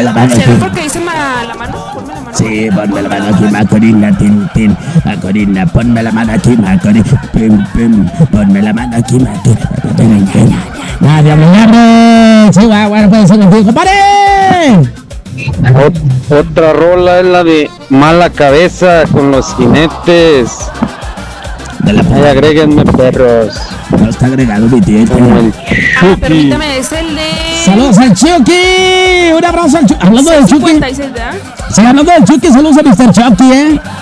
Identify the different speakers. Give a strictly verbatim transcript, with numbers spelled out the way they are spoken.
Speaker 1: ponme la mano
Speaker 2: ¿Será
Speaker 1: aquí.
Speaker 2: porque dice ma- la mano? Ponme la mano.
Speaker 1: Sí, ponme la mano aquí, Macorina, tin, tin. Macorina, ponme la mano aquí, Macorina. Pim, pim. Ponme la mano aquí, Macorina. Ya, diablo, diablo. Sí, va, bueno, puede ser contigo, compadre.
Speaker 3: Ot- otra rola es la de Mala Cabeza con los jinetes.
Speaker 1: De la
Speaker 3: Ahí agréguenme, perros.
Speaker 1: No está agregado mi tío.
Speaker 3: Como el
Speaker 2: Ah,
Speaker 3: Chucky.
Speaker 2: permítame, es el de.
Speaker 1: Saludos al Chucky. Un abrazo al Chucky. Hablando del Chucky.
Speaker 2: cincuenta y seis, ¿verdad?
Speaker 1: Sí, hablando del Chucky, saludos a mister Chucky, eh.